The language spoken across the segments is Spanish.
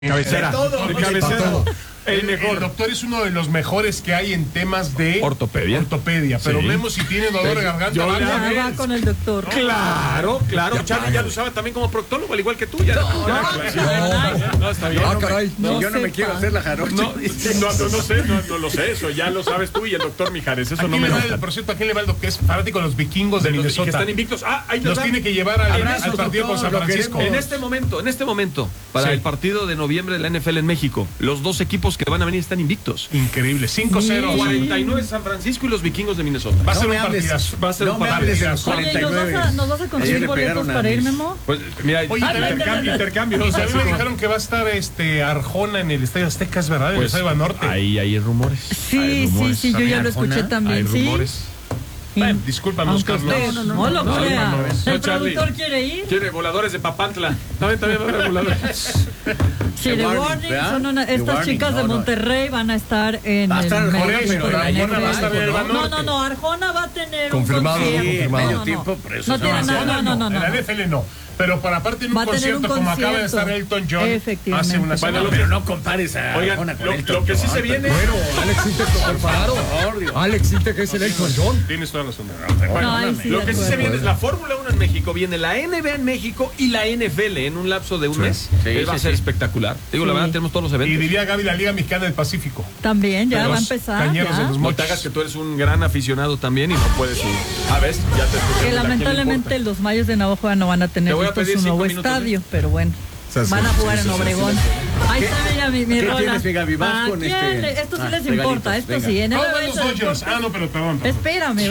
Cabecera. De cabecera. El mejor. El doctor es uno de los mejores que hay en temas de ortopedia. Pero Sí. vemos si tiene dolor de garganta. Yo va con el doctor. Claro. Charlie ya lo usaba también como proctólogo, al igual que tú. Ya no, está bien. Caray. No Yo no me sepa. quiero hacer la jarocha. No lo sé, eso ya lo sabes tú y el doctor Mijares, eso ¿A no quién me le va gusta. por cierto, ¿a quién le va el doctor? Que es fanático de los vikingos de Y que Minnesota. están invictos. Ahí Los tiene que llevar al Abrazos, partido con San doctor, lo Francisco. queremos. En este momento, para Sí. el partido de noviembre de la NFL en México, los dos equipos que van a venir están invictos. Increíble, 5-0. 49 San Francisco y los vikingos de Minnesota. Va a ser No un me hables. partidazo. Va a ser No un me hables de partidazo. los Oye, 49. ¿nos vas a Ayer conseguir le boletos pegaron a para ir, mis- Memo? Pues mira, Oye, intercambio. Y O sea, también me dijeron que va a estar Arjona en el Estadio Azteca, es verdad, en el pues, Estadio Banorte. ahí hay rumores. Sí, yo ya lo escuché Arjona, también, Hay sí. rumores. Bueno, discúlpame, Aunque Oscar. usted no lo crea. no. El Charlie. productor quiere ir. Quiere voladores de Papantla. También va a haber voladores. Sí, The Warning, ¿verdad? son The estas Warning, chicas de no. Monterrey van a estar en Va a el estar medio Arjona, pero de la Arjona va a estar en el NFL. Banorte. No, Arjona va a tener Confirmado, un concierto. confirmado. No, Medio tiempo, por eso no se tiene va a hacer. nada, no. En la NFL no. Pero para aparte en Va un a tener un concierto como acaba de estar concierto. Elton John Efectivamente. hace una Bueno, semana. Pero no compares a Oigan, Arjona con lo Elton que sí John. se viene. Bueno, Alex Intec lo prepararon. Alex Intec es el Elton John. Tienes toda la razón. No, ahí sí, Lo de que sí se acuerdo. viene es la Fórmula 1 en México, viene la NBA en México y la NFL en un lapso de un mes. Va a ser espectacular. Digo, la Sí. verdad, tenemos todos los Y eventos. diría Gaby, la Liga Mexicana del Pacífico. También ya Los va a empezar. cañeros de ya. los No te hagas que tú eres un gran aficionado también y no puedes ir. A ver, ya te escuché. Que lamentablemente los Mayos de Navajo no van a tener Te voy a listo pedir su 5 nuevo minutos, estadio, pero bueno. Van a jugar en Obregón. Ahí está, mira mi ¿Qué rola. tienes, mi Gaby? Vas ¿A con quién este? le- Esto sí les regalitos, importa, esto venga. sí. En ¿Cómo el van los evento de Dodgers? deportes- No, pero perdón. Espérame,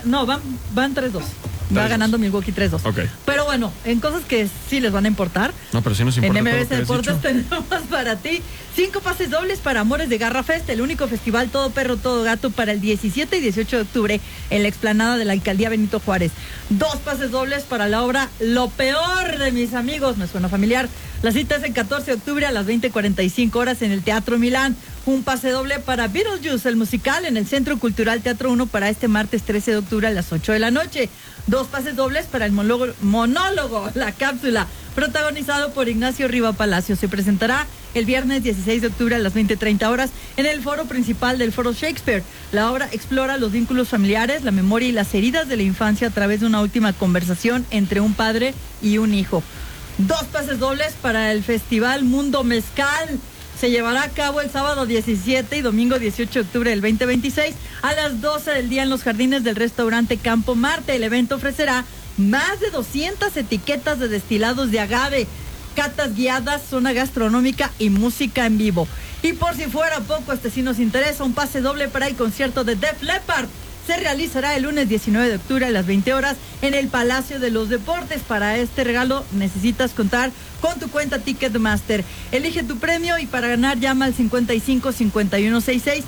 van 3-2. Va ganando Milwaukee 3-2. Ok. Pero bueno, en cosas que sí les van a importar. No, pero sí nos En importa. MBS todo lo que has Deportes dicho. tenemos para ti 5 pases dobles para Amores de Garra Fest, el único festival todo perro, todo gato para el 17 y 18 de octubre en la explanada de la Alcaldía Benito Juárez. 2 pases dobles para la obra Lo Peor de Mis Amigos, me suena familiar. La cita es el 14 de octubre a las 20:45 horas en el Teatro Milán. Un pase doble para Beetlejuice, el musical, en el Centro Cultural Teatro 1 para este martes 13 de octubre a las 8 de la noche. 2 pases dobles para el monólogo La Cápsula, protagonizado por Ignacio Riva Palacio. Se presentará el viernes 16 de octubre a las 20:30 horas en el foro principal del Foro Shakespeare. La obra explora los vínculos familiares, la memoria y las heridas de la infancia a través de una última conversación entre un padre y un hijo. 2 pases dobles para el Festival Mundo Mezcal. Se llevará a cabo el sábado 17 y domingo 18 de octubre del 2026 a las 12 del día en los jardines del restaurante Campo Marte. El evento ofrecerá más de 200 etiquetas de destilados de agave, catas guiadas, zona gastronómica y música en vivo. Y por si fuera poco, este sí nos interesa, un pase doble para el concierto de Def Leppard. Se realizará el lunes 19 de octubre a las 20 horas en el Palacio de los Deportes. Para este regalo necesitas contar con tu cuenta Ticketmaster. Elige tu premio y para ganar llama al 55 51 66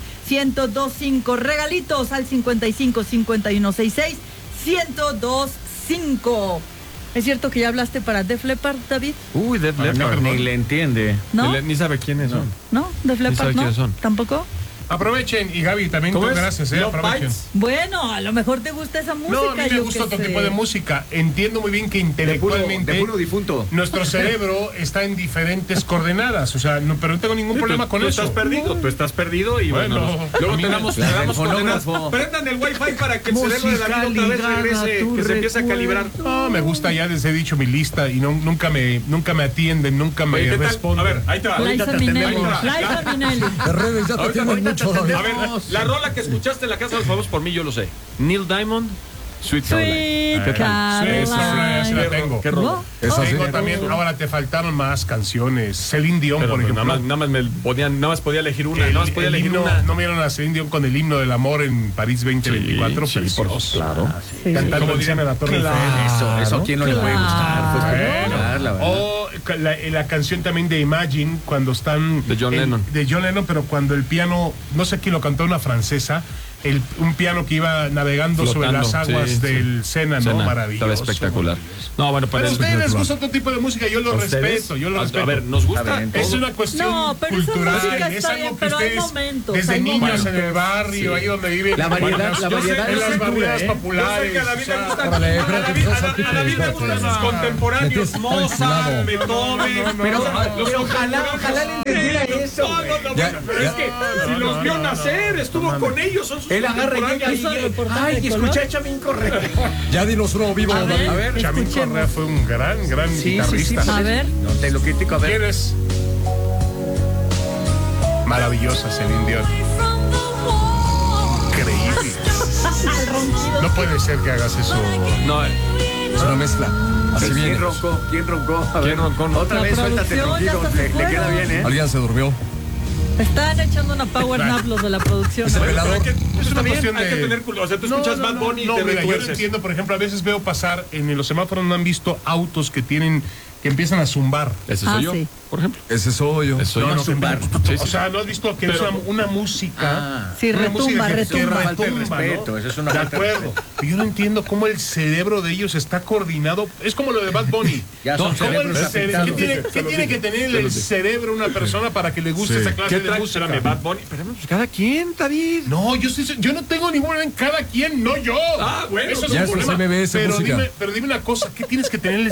1025. Regalitos al 55 51 66 1025. ¿Es cierto que ya hablaste para Def Leppard, David? Uy, Def Leppard. Ni le entiende. ¿No? Ni sabe quiénes son. ¿No? ¿Def Ni sabe Leppard no? quiénes son. ¿Tampoco? Aprovechen, y Gaby, también ¿Cómo muchas es? gracias, Love aprovechen. Bites. Bueno, a lo mejor te gusta esa música. No, a mí me yo gusta qué otro sé. tipo de música. Entiendo muy bien que De intelectualmente puro difunto. nuestro cerebro está en diferentes coordenadas. O sea, no, pero no tengo ningún problema con tú eso. Tú estás perdido y bueno. Bueno, luego a mí te me- damos La del coordenadas. fonógrafo. Prendan el wifi para que el cerebro de David otra vez Música regrese, ligada, que se tu empiece a calibrar. No, me gusta, ya les he dicho mi lista y nunca me atienden, nunca me Oye, ¿qué tal? responden. A ver, ahí te va. Liza Minnelli. Liza Minnelli. De redes ya te tienen mucho, David. A ver, la rola que escuchaste en la Casa de los Famosos, por mí yo lo sé. Neil Diamond, Sweet Caroline. Sweet ¿Qué tal? Sí, esa Caroline. sí la tengo. ¿Qué rola? Esa sí. Tengo también, ahora te faltaron más canciones. Celine Dion, Pero por pues, ejemplo. nada más podía elegir una. El- Nada más podía el elegir himno, una. ¿no vieron a Celine Dion con el himno del amor en París 2024? Sí, Precioso. claro. Cantando Como encima de la Torre Eiffel. Eso a quién no le puede gustar. Pues, Bueno. claro, la verdad. O la canción también de Imagine, cuando están... De John Lennon. De John Lennon, pero cuando el piano, no sé quién lo cantó, una francesa, un piano que iba navegando sobre Flotando, las aguas del Sena, ¿no? Maravilloso. Estaba espectacular. No, bueno, Pero a ustedes les gusta otro tipo de música, yo lo respeto, A ver, nos gusta. Es una cuestión pero esa cultural, música es está algo bien, que pero hay ustedes, momentos, desde hay niños momentos. en el barrio, ahí donde viven, La variedad en las barriadas populares. Yo sé que a David le gusta. Órale, A espérate, David espérate, le gustan espérate. sus contemporáneos. Metes- Mozart, Beethoven. Pero ojalá le entendiera eso. No, no, no, Ya, bueno, pero es que si los vio nacer, estuvo con ellos, son sus Él agarra y llega Hizo el y... reportaje Ay, de escuché color. a Chamín Correa. Ya dinos uno vivo. A ver. A ver. Chamín Escuchemos. Correa fue un gran guitarrista. A ver. No te lo critico, a ver. ¿Quién es? Maravillosa Celine Dion. Increíble. No puede ser que hagas eso. No, Es una mezcla. Así viene. ¿Quién roncó? ¿Quién roncó? A ver, roncó? Otra La vez, suéltate, producción ya ronquido. hasta se Le queda fueron. bien, ¿eh? Alguien se durmió. Están echando una power nap los de la producción. Es el ¿no? velador. Es una bien, cuestión hay de... que tener culo. O sea, tú escuchas Bad Bunny y te mira, yo lo retuerces. entiendo, por ejemplo, a veces veo pasar en los semáforos, no han visto autos que empiezan a zumbar. Ese Ah, soy yo, sí. por ejemplo. Ese soy yo. Ese soy yo. No, zumbar. Sí, O sí. sea, ¿no has visto que es una música? Sí, una retumba, música que retumba. Falta de retumba, respeto, ¿no? eso es una De falta de acuerdo. Pero yo no entiendo cómo el cerebro de ellos está coordinado. Es como lo de Bad Bunny. Ya son ¿Cómo el cerebros cere- afectados. ¿Qué tiene que tener el cerebro una persona para que le guste Sí. esa clase ¿Qué de trae? música? Espérame, Bad Bunny. Pero pues, cada quien, David. No, yo no tengo ninguna en cada quien, no yo. Ah, bueno. Eso es Ya un es problema. MBS pero música. dime una cosa, ¿qué tienes que tener